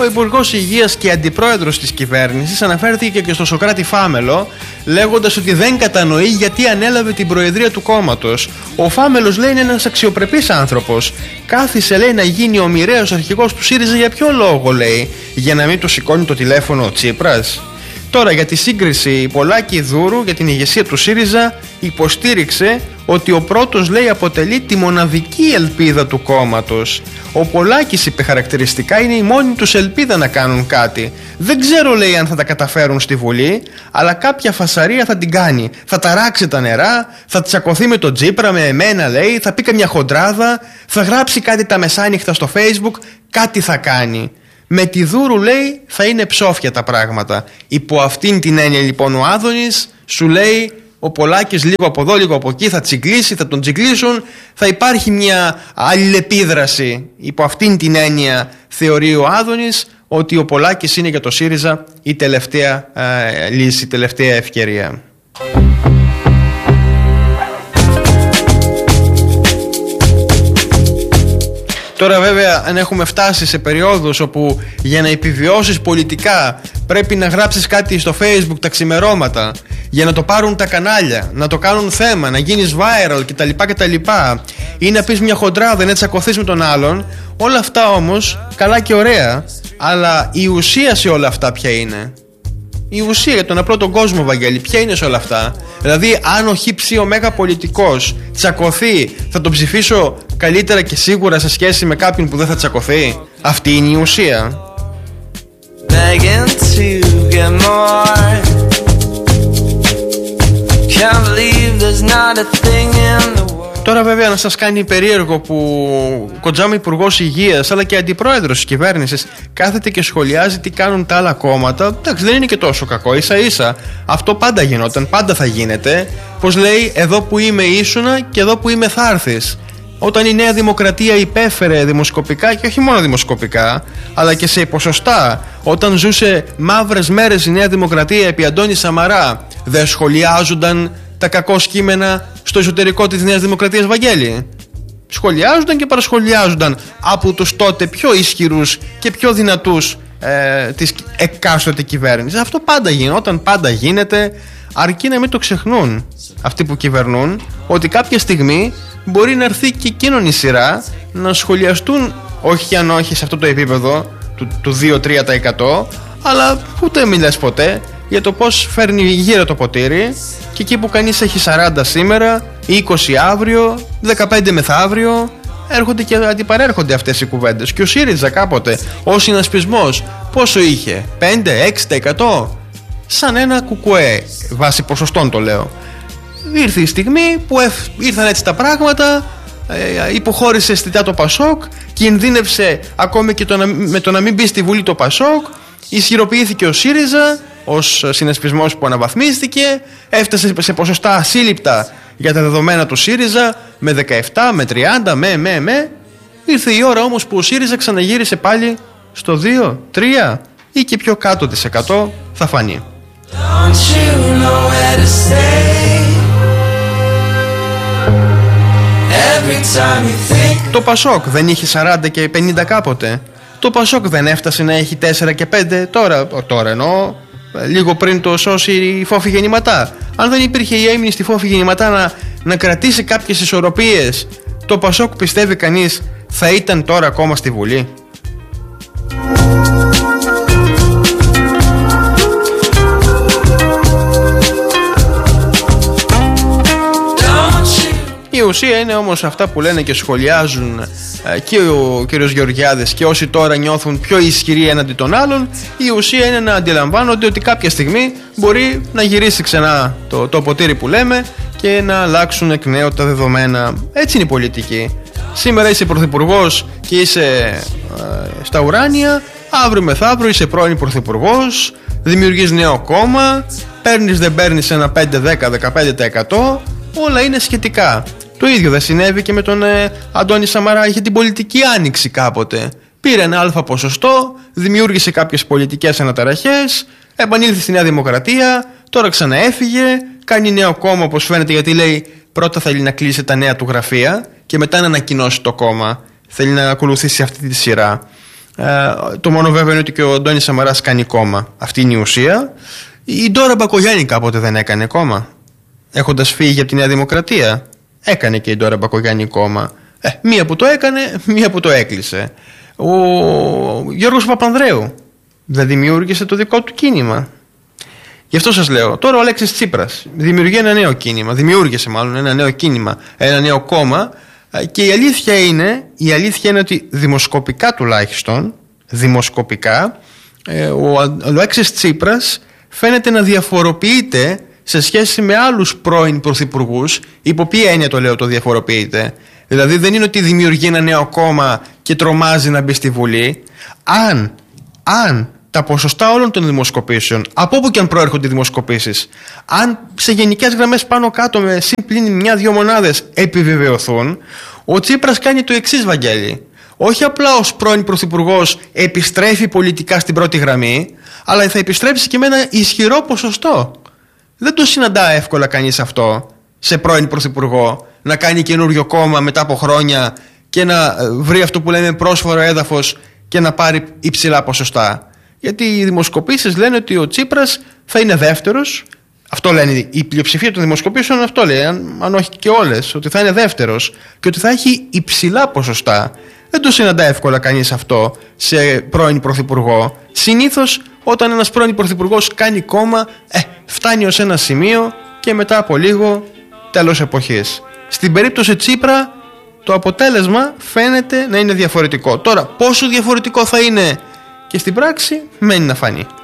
Ο Υπουργός Υγείας και αντιπρόεδρος της κυβέρνησης αναφέρθηκε και στο Σωκράτη Φάμελο, λέγοντας ότι δεν κατανοεί γιατί ανέλαβε την προεδρία του κόμματος. Ο Φάμελος, λέει, είναι ένας αξιοπρεπής άνθρωπος. Κάθισε, λέει, να γίνει ο μοιραίος αρχηγός του ΣΥΡΙΖΑ για ποιο λόγο, λέει? Για να μην του σηκώνει το τηλέφωνο ο Τσίπρας? Τώρα, για τη σύγκριση Πολάκη-Δούρου για την ηγεσία του ΣΥΡΙΖΑ, υποστήριξε ότι ο πρώτος, λέει, αποτελεί τη μοναδική ελπίδα του κόμματος. Ο Πολάκης, είπε χαρακτηριστικά, είναι η μόνη τους ελπίδα να κάνουν κάτι. Δεν ξέρω, λέει, αν θα τα καταφέρουν στη Βουλή, αλλά κάποια φασαρία θα την κάνει. Θα ταράξει τα νερά, θα τσακωθεί με τον Τσίπρα, με εμένα, λέει, θα πει καμιά χοντράδα, θα γράψει κάτι τα μεσάνυχτα στο Facebook, κάτι θα κάνει. Με τη Δούρου, λέει, θα είναι ψόφια τα πράγματα. Υπό αυτήν την έννοια, λοιπόν, ο Άδωνης σου λέει, ο Πολάκης λίγο από εδώ, λίγο από εκεί θα τσιγκλίσει, θα τον τσιγκλίσουν, θα υπάρχει μια αλληλεπίδραση. Υπό αυτήν την έννοια θεωρεί ο Άδωνης ότι ο Πολάκης είναι για το ΣΥΡΙΖΑ η τελευταία λύση, η τελευταία ευκαιρία. Τώρα βέβαια, αν έχουμε φτάσει σε περιόδους όπου για να επιβιώσεις πολιτικά πρέπει να γράψεις κάτι στο Facebook τα ξημερώματα, για να το πάρουν τα κανάλια, να το κάνουν θέμα, να γίνεις viral κτλ, ή να πεις μια χοντράδα, να τσακωθείς με τον άλλον, όλα αυτά όμως καλά και ωραία, αλλά η ουσία σε όλα αυτά ποια είναι? Η ουσία για τον απλό τον κόσμο, Βαγγέλη, ποια είναι σε όλα αυτά? Δηλαδή, αν ο χύψη ο μέγα πολιτικός τσακωθεί, θα τον ψηφίσω καλύτερα και σίγουρα σε σχέση με κάποιον που δεν θα τσακωθεί? Αυτή είναι η ουσία. Τώρα βέβαια να σας κάνει περίεργο που κοντζάμε Υπουργός Υγείας αλλά και αντιπρόεδρος της κυβέρνησης κάθεται και σχολιάζει τι κάνουν τα άλλα κόμματα. Εντάξει, δεν είναι και τόσο κακό, ίσα ίσα αυτό πάντα γινόταν, πάντα θα γίνεται. Πως λέει, εδώ που είμαι ήσουνα και εδώ που είμαι θα έρθεις. Όταν η Νέα Δημοκρατία υπέφερε δημοσκοπικά, και όχι μόνο δημοσκοπικά, αλλά και σε ποσοστά, όταν ζούσε μαύρες μέρες η Νέα Δημοκρατία επί Αντώνη Σαμαρά, δεν σχολιάζονταν τα κακό κείμενα στο εσωτερικό της Νέας Δημοκρατίας, Βαγγέλη? Σχολιάζονταν και παρασχολιάζονταν από τους τότε πιο ισχυρούς και πιο δυνατούς της εκάστοτε κυβέρνησης. Αυτό πάντα γινόταν, πάντα γίνεται, αρκεί να μην το ξεχνούν αυτοί που κυβερνούν, ότι κάποια στιγμή μπορεί να έρθει και εκείνον η σειρά να σχολιαστούν, όχι αν όχι σε αυτό το επίπεδο του 2-3%, αλλά ούτε μιλάς ποτέ για το πως φέρνει γύρω το ποτήρι και εκεί που κανείς έχει 40 σήμερα, 20 αύριο, 15 μεθαύριο, έρχονται και αντιπαρέρχονται αυτές οι κουβέντες. Και ο ΣΥΡΙΖΑ κάποτε ο συνασπισμός πόσο είχε? 5-6%? Σαν ένα κουκουέ, βάσει ποσοστών το λέω. Ήρθε η στιγμή που ήρθαν έτσι τα πράγματα, υποχώρησε αισθητά το ΠΑΣΟΚ, κινδύνευσε ακόμη και με το να μην μπει στη Βουλή το ΠΑΣΟΚ, ισχυροποιήθηκε ο ΣΥΡΙΖΑ ως συνασπισμός που αναβαθμίστηκε, έφτασε σε ποσοστά ασύλληπτα για τα δεδομένα του ΣΥΡΙΖΑ, με 17, με 30, με. Ήρθε η ώρα όμως που ο ΣΥΡΙΖΑ ξαναγύρισε πάλι στο 2, 3 ή και πιο κάτω της 100, θα φανεί. Το ΠΑΣΟΚ δεν είχε 40 και 50 κάποτε? Το ΠΑΣΟΚ δεν έφτασε να έχει 4 και 5 τώρα εννοώ, λίγο πριν το σώσει η Φόφη Γεννηματά? Αν δεν υπήρχε η έμεινη στη Φόφη Γεννηματά να κρατήσει κάποιες ισορροπίες, το ΠΑΣΟΚ πιστεύει κανείς θα ήταν τώρα ακόμα στη Βουλή? Η ουσία είναι όμως αυτά που λένε και σχολιάζουν και ο κ. Γεωργιάδης και όσοι τώρα νιώθουν πιο ισχυροί έναντι των άλλων. Η ουσία είναι να αντιλαμβάνονται ότι κάποια στιγμή μπορεί να γυρίσει ξανά το ποτήρι που λέμε και να αλλάξουν εκ νέου τα δεδομένα. Έτσι είναι η πολιτική. Σήμερα είσαι πρωθυπουργός και είσαι στα ουράνια, αύριο μεθαύριο είσαι πρώην πρωθυπουργός, δημιουργείς νέο κόμμα, παίρνεις δεν παίρνεις ένα 5, 10, 15%, όλα είναι σχετικά. Το ίδιο δεν συνέβη και με τον Αντώνη Σαμαρά? Είχε την πολιτική άνοιξη κάποτε. Πήρε ένα αλφα ποσοστό, δημιούργησε κάποιες πολιτικές αναταραχές, επανήλθε στη Νέα Δημοκρατία, τώρα ξαναέφυγε, κάνει νέο κόμμα όπως φαίνεται, γιατί λέει πρώτα θέλει να κλείσει τα νέα του γραφεία και μετά να ανακοινώσει το κόμμα. Θέλει να ακολουθήσει αυτή τη σειρά. Το μόνο βέβαιο είναι ότι και ο Αντώνης Σαμαράς κάνει κόμμα. Αυτή είναι η ουσία. Η Ντόρα Μπακογιάννη κάποτε δεν έκανε κόμμα, έχοντας φύγει από τη Νέα Δημοκρατία? Έκανε και η Ντόρα Μπακογιάννη κόμμα. Μία που το έκανε, μία που το έκλεισε. Ο Γιώργος Παπανδρέου δεν δημιούργησε το δικό του κίνημα? Γι' αυτό σας λέω. Τώρα ο Αλέξης Τσίπρας δημιουργεί ένα νέο κίνημα. Δημιούργησε μάλλον ένα νέο κίνημα, ένα νέο κόμμα. Και η αλήθεια είναι ότι δημοσκοπικά τουλάχιστον, ο Αλέξης Τσίπρας φαίνεται να διαφοροποιείται σε σχέση με άλλους πρώην πρωθυπουργούς. Υπό ποια έννοια το λέω το διαφοροποιείται? Δηλαδή δεν είναι ότι δημιουργεί ένα νέο κόμμα και τρομάζει να μπει στη Βουλή. Αν τα ποσοστά όλων των δημοσκοπήσεων, από όπου και αν προέρχονται οι δημοσκοπήσεις, αν σε γενικές γραμμές πάνω κάτω με συμπλήν 1-2 μονάδες επιβεβαιωθούν, ο Τσίπρας κάνει το εξής, Βαγγέλη. Όχι απλά ως πρώην πρωθυπουργός επιστρέφει πολιτικά στην πρώτη γραμμή, αλλά θα επιστρέψει και με ένα ισχυρό ποσοστό. Δεν το συναντά εύκολα κανείς αυτό σε πρώην πρωθυπουργό, να κάνει καινούριο κόμμα μετά από χρόνια και να βρει αυτό που λέμε πρόσφορο έδαφος και να πάρει υψηλά ποσοστά. Γιατί οι δημοσκοπήσεις λένε ότι ο Τσίπρας θα είναι δεύτερος. Αυτό λένε η πλειοψηφία των δημοσκοπήσεων, αυτό λέει, αν όχι και όλες, ότι θα είναι δεύτερος και ότι θα έχει υψηλά ποσοστά. Δεν το συναντά εύκολα κανείς αυτό σε πρώην πρωθυπουργό. Συνήθως όταν ένας πρώην πρωθυπουργός κάνει κόμμα, φτάνει ως ένα σημείο και μετά από λίγο τέλος εποχής. Στην περίπτωση Τσίπρα το αποτέλεσμα φαίνεται να είναι διαφορετικό. Τώρα πόσο διαφορετικό θα είναι και στην πράξη μένει να φανεί.